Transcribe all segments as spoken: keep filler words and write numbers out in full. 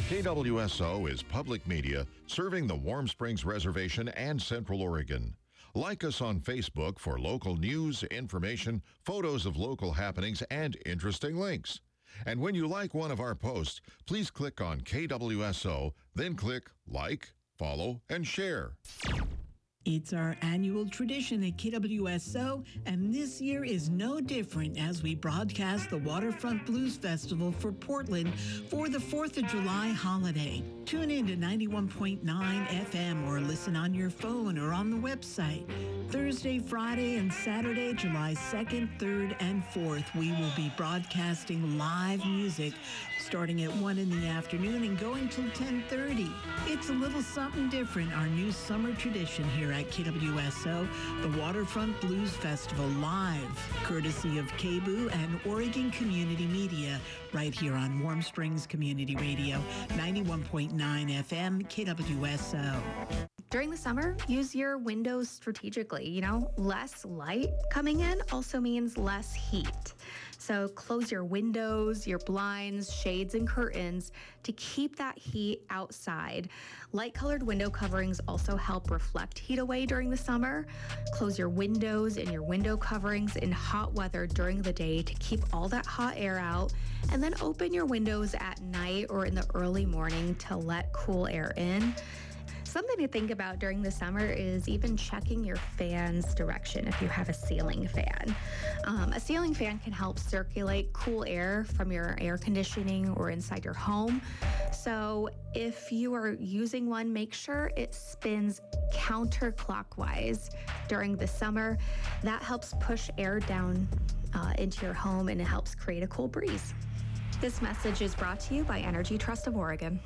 K W S O is public media serving the Warm Springs Reservation and Central Oregon. Like us on Facebook for local news, information, photos of local happenings, and interesting links. And when you like one of our posts, please click on K W S O, then click like, follow, and share. It's our annual tradition at K W S O, and this year is no different as we broadcast the Waterfront Blues Festival for Portland for the fourth of July holiday. Tune in to ninety-one point nine F M or listen on your phone or on the website. Thursday, Friday, and Saturday, July second, third, and fourth, we will be broadcasting live music starting at one in the afternoon and going till ten thirty. It's a little something different, our new summer tradition here at K W S O, the Waterfront Blues Festival live, courtesy of K B U and Oregon Community Media, right here on Warm Springs Community Radio, ninety-one point nine F M, K W S O. During the summer, use your windows strategically. You know, less light coming in also means less heat. So close your windows, your blinds, shades, and curtains to keep that heat outside. Light-colored window coverings also help reflect heat away during the summer. Close your windows and your window coverings in hot weather during the day to keep all that hot air out. And then open your windows at night or in the early morning to let cool air in. Something to think about during the summer is even checking your fan's direction if you have a ceiling fan. Um, a ceiling fan can help circulate cool air from your air conditioning or inside your home. So if you are using one, make sure it spins counterclockwise during the summer. That helps push air down uh, into your home and it helps create a cool breeze. This message is brought to you by Energy Trust of Oregon.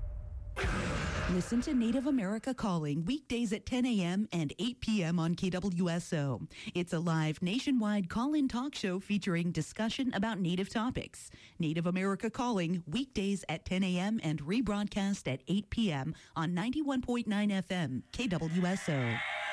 Listen to Native America Calling weekdays at ten a.m. and eight p.m. on K W S O. It's a live nationwide call-in talk show featuring discussion about Native topics. Native America Calling weekdays at ten a.m. and rebroadcast at eight p.m. on ninety-one point nine F M, K W S O.